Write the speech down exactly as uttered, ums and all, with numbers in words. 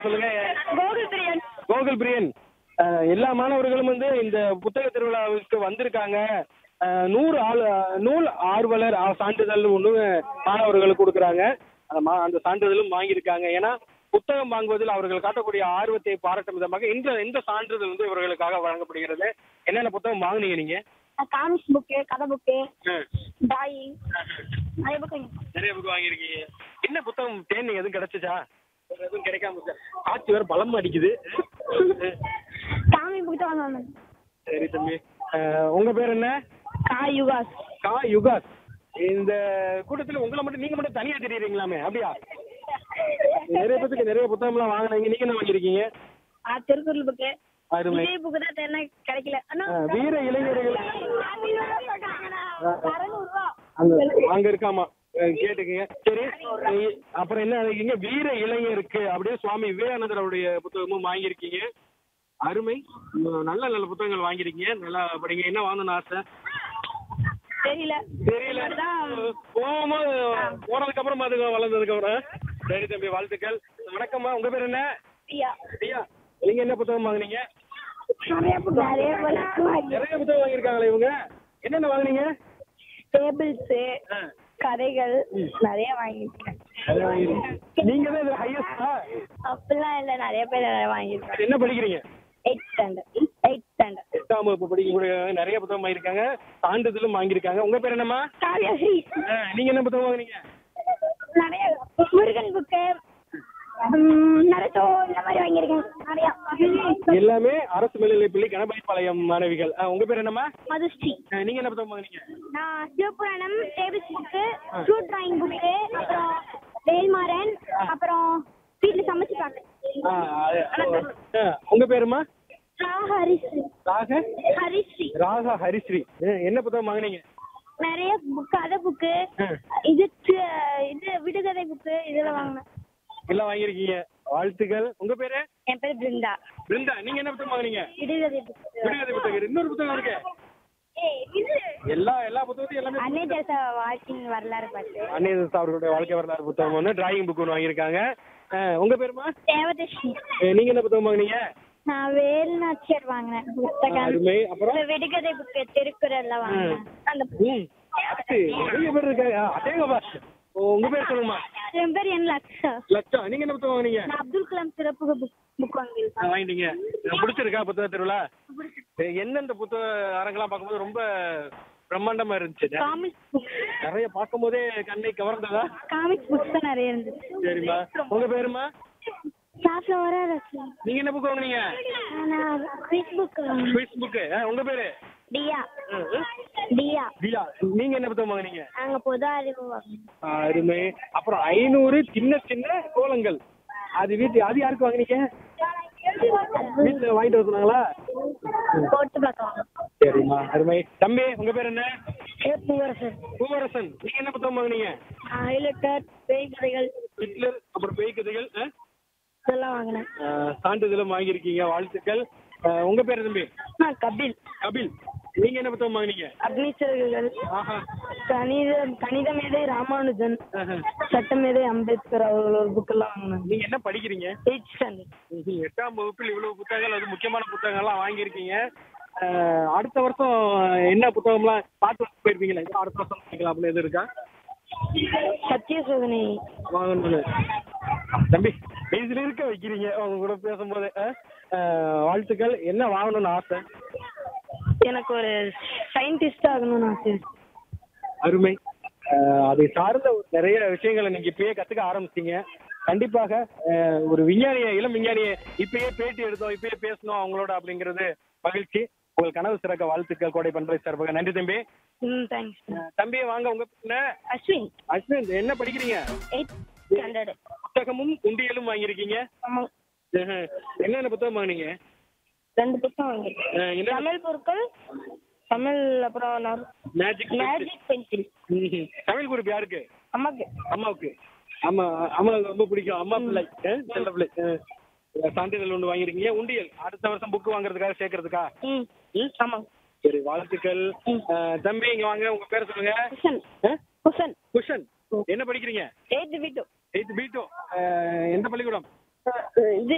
சொல்லுங்க. கோகுல் பிரியன். கோகுல் பிரியன். அஹ், எல்லா மாணவர்களும் வந்து இந்த புத்தக திருவிழாவுக்கு வந்திருக்காங்க. அஹ், நூறு ஆள் நூல் ஆர்வலர் ஆ- சான்றிதழ் ஒன்று மாணவர்களுக்கு கொடுக்குறாங்க. அந்த மா- அந்த சான்றிதழும் வாங்கியிருக்காங்க. ஏன்னா புத்தகம் வாங்குவதில் அவர்கள் காட்டக்கூடிய ஆர்வத்தை பாராட்டும் விதமாக இந்த இந்த சான்றிதழ் வந்து இவர்களுக்காக வழங்கப்படுகிறது. என்னென்ன புத்தகம் வாங்குனீங்க நீங்க? காமிக்ஸ் புக்கு, கதை புக்கு, ம். டிராயிங், நிறைய புக்கு. நிறைய புக் வாங்கியிருக்கீங்க. என்ன புத்தகம் தேன் எதுவும் கிடைச்சிச்சா? வேற எதுவும் கிடைக்காம இருக்கா? காற்று வேற பலம் அடிக்குது. காமிக் புக்கு தான் வாங்க. சரி தம்பி. அஹ், உங்க பேர் என்ன? கா யுகாஸ். கா யுகாஸ். இந்த கூட்டத்தில் உங்களை மட்டும் நீங்க மட்டும் தனியா தெரியுறீங்களாமே, அப்படியா? நிறைய பேத்துக்கு நிறைய புத்தகம்லாம் வாங்கினீங்க. நீங்க என்ன வாங்கியிருக்கீங்க? ஆ, திருக்குறள் புக்கு. அருமை. விஜய் புக்கு தான் தேர்னா கிடைக்கல. அண்ணா, அஹ், வீர இளைஞர்கள் அறுநூறு ரூபா. அங்க அங்க இருக்காமா. அஹ், கேட்டுக்கங்க. சரி. அஹ், அப்புறம் என்ன நினைக்கிறீங்க? வீர இளைஞருக்கு அப்படியே சுவாமி விவேகானந்தர் அவருடைய புத்தகமும் வாங்கியிருக்கீங்க. அருமை. உம், நல்ல நல்ல புத்தகங்கள் வாங்கியிருக்கீங்க. நல்லா படிங்க. என்ன வாங்கணும்னு ஆசை? தெரியல. தெரியல. போகும்போது போனதுக்கு அப்புறம் அதுக்கு வளர்ந்ததுக்கு அப்புறம். சரி தம்பி, வாழ்த்துக்கள். வணக்கம்மா, உங்க பேர் என்ன? பிரியா. ஐயா, நீங்க என்ன புத்தகம் வாங்குனீங்க? நிறைய புக்கு. நிறைய புக்கு வாங்கி- நிறைய புத்தகம் வாங்கியிருக்காங்களே இவங்க. என்னென்ன வாங்குனீங்க? டேபிள்ஸ், ஆ, கதைகள் நிறைய வாங்கியிருக்கேன். நிறைய வாங்கிருக்கீங்க. நீங்க தான் இது ஹையஸ்டா? அப்படிலாம் இல்லை, நிறைய பேர் நிறைய வாங்கியிருக்கேன். என்ன படிக்கிறீங்க? Eight standard. Eight standard. எட்டாம் வகுப்பு படிக்கக்கூடிய நிறைய புத்தகம் வாங்கியிருக்காங்க. சான்றிதழும் வாங்கியிருக்காங்க. உங்க பேர் என்னம்மா? காவியாஸ்ரீ. ஆ, நீங்க என்ன புத்தகம் வாங்குனீங்க? நிறைய முருகன் புக்கு, நரட்டோ இந்த மாதிரி வாங்கியிருக்கேன் நிறையா. எல்லாமே அரசு மேல்நிலைப்பள்ளி கணபதிபாளையம் மாணவிகள். ஆ, உங்க பேர் என்னம்மா? மதுஸ்ரீ. ஆ, நீங்க என்ன புத்தகம் வாங்குனீங்க? நான் Sivapuranam, tables book, fruit drawing book, அப்புறம் வேல்மாறன், அப்புறம் வீட்டில் சமைச்சு பார்த்தேன். ஆ, அது- ஆ, உங்க பேருமா? ஹரிஸ்ரீ. ராக ஹரிஸ்ரீ. ராகா ஹரிஸ்ரீ. ஆ, என்ன புத்தகம் வாங்குனீங்க? நிறைய புக், கதை புக்கு, ஆ. இது தி- இது விடுகதை புக்கு இதெல்லாம் வாங்கினேன். எல்லாம் வாங்கியிருக்கீங்க. வாழ்த்துக்கள். உங்க பேரு? என் பேர் பிருந்தா. பிருந்தா. நீங்க என்ன புத்தகம் வாங்குனீங்க? விடுகதை புக்கு. விடுகதை புத்தகம் இருக்கு. இன்னொரு புத்தகம் இருக்கு. ஏய், இது எல்லா எல்லா புத்தகத்தையும் எல்லாமே அன்னை தெரசா வாழ்க்கையின் வரலாறு பார்த்து. அன்னையர் அவர்களுடைய வாழ்க்கை வரலாறு புத்தகம் ஒன்று, டிராயிங் புக் ஒன்று வாங்கியிருக்காங்க. ஆ, உங்க பேருமா? தேவதர்ஷினி. ஆ, நீங்க என்ன புத்தகம் வாங்குனீங்க? நான் வேலுநாச்சியார் வாங்கினேன் புத்தகம். அருமை. அப்புறம் இந்த விடுகதை புக்கு, திருக்குறள் வாங்கினேன். அந்த ம், அடுத்து நிறைய பேர் இருக்காங்க. ஆ, அடேங்கப்பா. ஓ, உங்க பேர் சொல்லுங்கம்மா. என் பேர் என் லக்ஷா. லட்சா. நீங்க என்ன புத்தகம் வாங்குனீங்க? நான் அப்துல் கலாம் சிறப்பு புக் புக் ஆ, வாங்கியிருக்கேன். வாங்கிட்டீங்க. ஆ, பிடிச்சிருக்கா புத்தக திருவிழா? எந்தெந்த புத்தக அரங்கெல்லாம் பார்க்கும்போது ரொம்ப பிரம்மாண்டமா இருந்துச்சு? Comics book. நிறைய பார்க்கும் போதே கண்ணை கவர்ந்ததா? காமிக்ஸ் புக்ஸ் தான் நிறைய இருந்துச்சு. சரிம்மா. உங்க பேருமா? கிளாஸ்ல வர ரசி. நீங்க என்ன புக் வாங்குனீங்க? நான் குவிஸ் புக் வாங்கினேன். Quiz book. உங்க பேரு? டியா. ம், ம். டியா. தியா. நீங்க என்ன புத்தகம் வாங்குனீங்க? நாங்க பொது அறிவு வாங்கினோம். ஆ, அருமை. அப்புறம் ஐநூறு சின்ன சின்ன கோலங்கள். அது வீட்டு அது யாருக்கு வாங்குனீங்க? வீட்டுல வாங்கிட்டு வர சொன்னாங்களா? போட்டு பார்க்கலாம். சரிம்மா, அருமை. தம்பி, உங்க பேர் என்ன? பூவரசன். பூவரசன். நீங்க என்ன புத்தகம் வாங்குனீங்க? ஹைலைட்டர், பேய் கதைகள் ஹிட்லர், அப்புறம் பேய் கதைகள். ஆ? இதெல்லாம் வாங்கினேன். ஆ, சான்றிதழும் வாங்கியிருக்கீங்க. வாழ்த்துக்கள். ஆ, உங்க பேர் தம்பி? நான் கபில். கபில். நீங்க என்ன புத்தகம் வாங்குனீங்க? அக்னிச்சர்கள், ஆஹா. கணித கணித மேதை ராமானுஜன், ஆஹா. சட்ட மேதை அம்பேத்கர் அவர்களோட புக்கெல்லாம் வாங்கினேன். நீங்க என்ன படிக்கிறீங்க? Eight standard. ம்ஹும். எட்டாம் வகுப்பில் இவ்வளவு புத்தகங்கள், அது முக்கியமான புத்தகங்கள்லாம் வாங்கியிருக்கீங்க. ஆ, அடுத்த வருஷம் என்ன புத்தகம்லாம் பார்த்து போயிருப்பீங்களா? இது அடுத்த வருஷம் வாங்கிக்கலாம் அப்படின்னு எதுவும் இருக்கா? சத்திய சோதனை. வாங்கணும்னு. தம்பி, இதுல இருக்க வைக்கிறீங்க அவங்க கூட பேசும்போது. ஆ? ஆ, வாழ்த்துக்கள். என்ன வாங்கணும்னு ஆசை? எனக்கு ஒரு சயின்டிஸ்ட் ஆகணும்னு ஆசை. அருமை. ஆ, அதை சார்ந்த ஒரு நிறைய விஷயங்களை நீங்க இப்பயே கத்துக்க ஆரம்பிச்சீங்க. கண்டிப்பாக ஆ, ஒரு விஞ்ஞானிய, இளம் விஞ்ஞானிய இப்பயே பேட்டி எடுத்தோம், இப்பயே பேசணும் அவங்களோட அப்படிங்கிறது மகிழ்ச்சி. உங்கள் கனவு சிறக்க வாழ்த்துக்கள். கோடை பண்பலை சார்பாக நன்றி தம்பி. ம், தேங்க்ஸ். ஆ, தம்பி வாங்க. உங்க பேர் என்ன? அஸ்வின். அஸ்வின். என்ன படிக்கிறீங்க? Eight standard. புத்தகமும் உண்டியலும் வாங்கியிருக்கீங்க. ஆமாம். ம்ஹும். என்னென்ன புத்தகம் வாங்கினீங்க? ரெண்டு புத்தகம் வாங்கியிருக்கேன். ஆ, என்ன? தமிழ் பொருட்கள், தமிழ், அப்புறம் மேஜிக். Magic pencil. ம்ஹும். தமிழ் குரூப் யாருக்கு? அம்மாக்கு. அம்மாவுக்கு. அம்மா அம்மாவுக்கு ரொம்ப பிடிக்கும். அம்மா பிள்ளை. ஆ, நல்ல பிள்ளை. ஆ. சான்றிதழ் ஒன்று வாங்கியிருக்கீங்க. உண்டியல் அடுத்த வருஷம் புக் வாங்குறதுக்காக சேர்க்கறதுக்கா? ம், ம். ஆமாம். சரி, வாழ்த்துக்கள். ம். ஆ, தம்பி இங்க வாங்க. உங்க பேர் சொல்லுங்க. குஷன். ஆ? குஷன். குஷன். என்ன படிக்கிறீங்க? Eight B two. Eighth B two. எந்த பள்ளிக்கூடம்? இது